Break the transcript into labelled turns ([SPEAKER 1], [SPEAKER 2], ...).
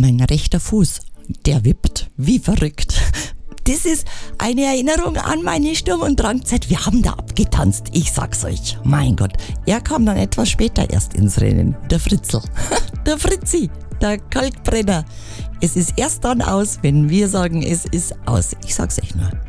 [SPEAKER 1] mein rechter Fuß, der wippt wie verrückt. Das ist eine Erinnerung an meine Sturm- und Drangzeit. Wir haben da abgetanzt, ich sag's euch. Mein Gott, er kam dann etwas später erst ins Rennen. Der Fritzl, der Fritzi, der Kalkbrenner. Es ist erst dann aus, wenn wir sagen, es ist aus. Ich sag's euch nur.